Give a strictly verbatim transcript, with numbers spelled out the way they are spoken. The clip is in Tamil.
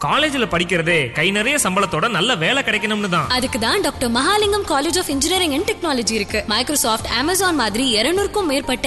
காலேஜ்ல படிக்கிறதே கை நிறைய சம்பளத்தோட நல்ல வேலை கிடைக்கணும்னு தான். அதுக்கு தான் doctor Mahalingam college of engineering and technology இருக்கு. மைக்ரோசாஃப்ட், அமேசான் மாதிரி இருநூறுக்கும் மேற்பட்ட